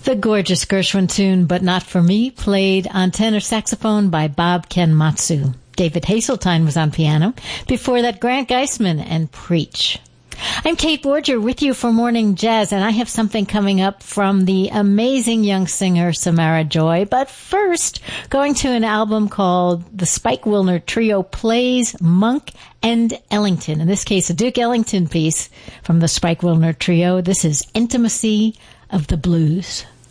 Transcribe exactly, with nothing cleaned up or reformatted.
The gorgeous Gershwin tune, But Not For Me, played on tenor saxophone by Bob Ken Matsu. David Hazeltine was on piano. Before that, Grant Geisman and Preach. I'm Kate Borger with you for Morning Jazz, and I have something coming up from the amazing young singer Samara Joy. But first, going to an album called The Spike Wilner Trio Plays Monk and Ellington. In this case, a Duke Ellington piece from the Spike Wilner Trio. This is Intimacy of the Blues.